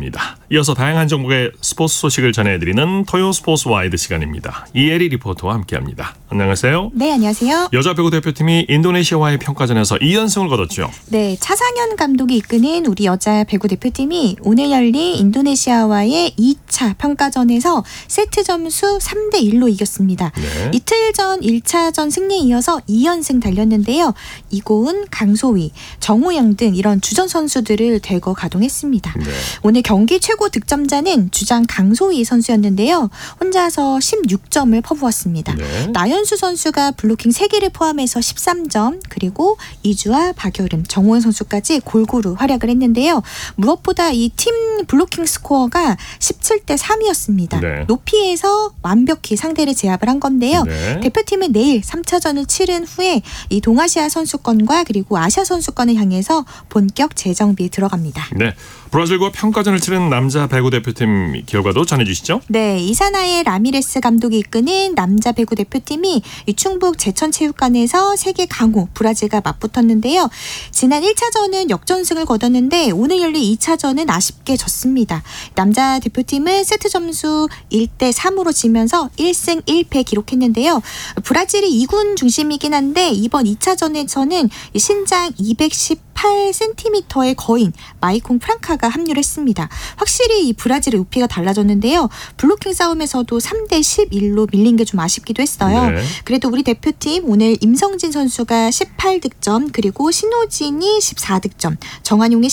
함께합니다. 이어서 다양한 종목의 스포츠 소식을 전해드리는 토요 스포츠 와이드 시간입니다. 이혜리 리포터와 함께합니다. 안녕하세요. 네, 안녕하세요. 여자 배구 대표팀이 인도네시아와의 평가전에서 2연승을 거뒀죠. 네, 차상현 감독이 이끄는 우리 여자 배구 대표팀이 오늘 열린 인도네시아와의 2차 평가전에서 세트 점수 3대1로 이겼습니다. 네. 이틀 전 1차전 승리에 이어서 2연승 달렸는데요. 이고은, 강소희, 정호영 등 이런 주전 선수들을 대거 가동했습니다. 네. 오늘 경기 최고 득점자는 주장 강소희 선수였는데요. 혼자서 16점을 퍼부었습니다. 네. 나연수 선수가 블로킹 3개를 포함해서 13점, 그리고 이주아, 박여름, 정호영 선수까지 골고루 활약을 했는데요. 무엇보다 이 팀 블로킹 스코어가 17대 3이었습니다. 네. 높이에서 완벽히 상대를 제압을 한 건데요. 네. 대표팀은 내일 3차전을 치른 후에 이 동아시아 선수권과 그리고 아시아 선수권을 향해서 본격 재정비에 들어갑니다. 네. 브라질과 평가전을 치른 남자 배구 대표팀 결과도 전해주시죠. 네, 이사나의 라미레스 감독이 이끄는 남자 배구 대표팀이 이 충북 제천체육관에서 세계 강호 브라질과 맞붙었는데요. 지난 1차전은 역전승을 거뒀는데 오늘 열린 2차전은 아쉽게 졌습니다. 남자 대표팀은 세트 점수 1대 3으로 지면서 1승 1패 기록했는데요. 브라질이 2군 중심이긴 한데 이번 2차전에서는 신장 218cm의 거인 마이콩 프랑카가 합류를 했습니다. 확실히 이 브라질의 높이가 달라졌는데요. 블로킹 싸움에서도 3대 11로 밀린 게 좀 아쉽기도 했어요. 네. 그래도 우리 대표팀 오늘 임성진 선수가 18득점, 그리고 신호진이 14득점, 정한용이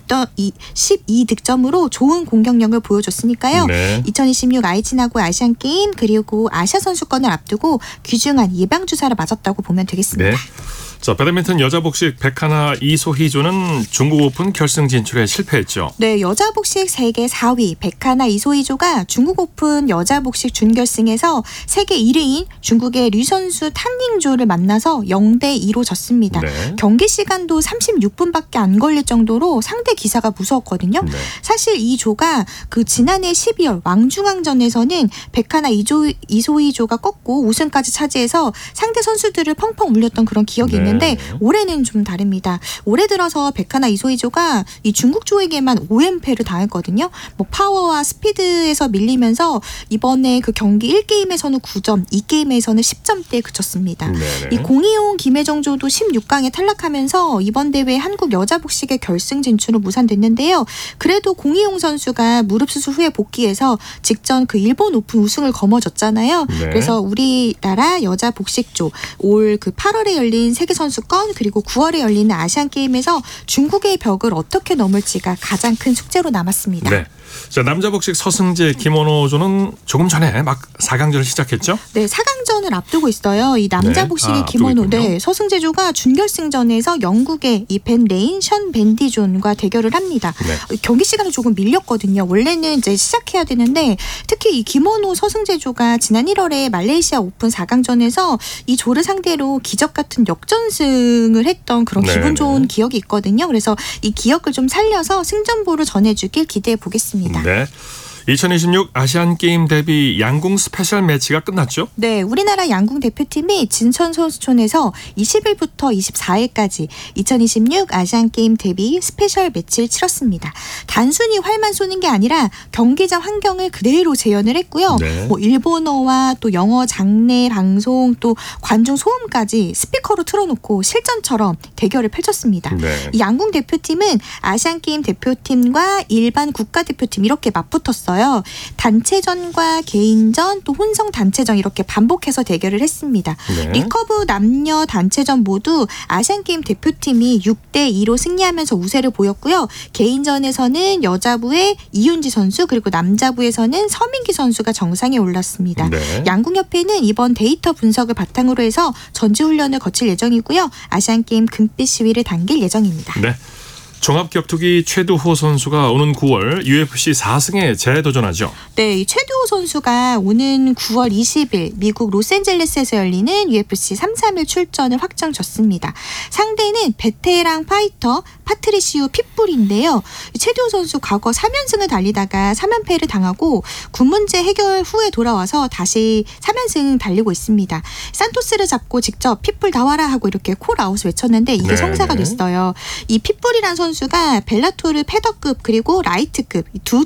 12득점으로 좋은 공격력을 보여줬으니까요. 네. 2026 아이치나고 아시안게임 그리고 아시아 선수권을 앞두고 귀중한 예방주사를 맞았다고 보면 되겠습니다. 네. 자, 배드민턴 여자 복식 백하나 이소희조는 중국 오픈 결승 진출에 실패했죠. 네, 여자 복식 세계 4위 백하나 이소희조가 중국 오픈 여자 복식 준결승에서 세계 1위인 중국의 류 선수 탕닝조를 만나서 0대2로 졌습니다. 네. 경기 시간도 36분밖에 안 걸릴 정도로 상대 기사가 무서웠거든요. 네. 사실 이 조가 그 지난해 12월 왕중왕전에서는 백하나 이소희조가 꺾고 우승까지 차지해서 상대 선수들을 펑펑 울렸던 그런 기억이 네. 있는데 올해는 좀 다릅니다. 올해 들어서 백하나 이소희조가 이 중국조에게만 5연패를 당했거든요. 뭐 파워와 스피드에서 밀리면서 이번에 그 경기 1게임에서는 9점, 2게임에서는 10점대에 그쳤습니다. 네네. 이 공이용 김혜정조도 16강에 탈락하면서 이번 대회 한국 여자 복식의 결승 진출은 무산됐는데요. 그래도 공이용 선수가 무릎 수술 후에 복귀해서 직전 그 일본 오픈 우승을 거머쥐었잖아요. 네. 그래서 우리나라 여자 복식조 올 그 8월에 열린 세계 선수권 그리고 9월에 열리는 아시안 게임에서 중국의 벽을 어떻게 넘을지가 가장 큰 숙제로 남았습니다. 네. 자, 남자 복식 서승재 김원호조는 조금 전에 막 4강전을 시작했죠. 네, 4강전을 앞두고 있어요. 이 남자 네. 복식의 앞두고 김원호, 있군요. 네, 서승재조가 준결승전에서 영국의 이 벤 레인, 션 벤디존과 대결을 합니다. 네. 경기 시간이 조금 밀렸거든요. 원래는 이제 시작해야 되는데 특히 이 김원호, 서승재조가 지난 1월에 말레이시아 오픈 4강전에서 이 조를 상대로 기적 같은 역전승을 했던 그런 네, 기분 네. 좋은 기억이 있거든요. 그래서 이 기억을 좀 살려서 승전보를 전해주길 기대해 보겠습니다. 네. 2026 아시안게임 대비 양궁 스페셜 매치가 끝났죠? 네, 우리나라 양궁 대표팀이 진천선수촌에서 20일부터 24일까지 2026 아시안게임 대비 스페셜 매치를 치렀습니다. 단순히 활만 쏘는 게 아니라 경기장 환경을 그대로 재현을 했고요. 네. 뭐 일본어와 또 영어 장례 방송 또 관중 소음까지 스피커로 틀어놓고 실전처럼 대결을 펼쳤습니다. 네. 이 양궁 대표팀은 아시안게임 대표팀과 일반 국가대표팀 이렇게 맞붙었어요. 단체전과 개인전 또 혼성 단체전 이렇게 반복해서 대결을 했습니다. 네. 리커브 남녀 단체전 모두 아시안게임 대표팀이 6대2로 승리하면서 우세를 보였고요. 개인전에서는 여자부의 이윤지 선수 그리고 남자부에서는 서민기 선수가 정상에 올랐습니다. 네. 양궁협회는 이번 데이터 분석을 바탕으로 해서 전지훈련을 거칠 예정이고요. 아시안게임 금빛 시위를 당길 예정입니다. 네. 종합격투기 최두호 선수가 오는 9월 UFC 4승에 재도전하죠. 네, 이 최두호 선수가 오는 9월 20일 미국 로스앤젤레스에서 열리는 UFC 331 출전을 확정졌습니다. 상대는 베테랑 파이터 파트리시우 핏불인데요. 최두호 선수 과거 3연승을 달리다가 3연패를 당하고 군 문제 해결 후에 돌아와서 다시 3연승 달리고 있습니다. 산토스를 잡고 직접 핏불 나와라 하고 이렇게 콜아웃을 외쳤는데 이게 네, 성사가 됐어요. 이 핏불이란 선수가 벨라토르 패더급 그리고 라이트급 두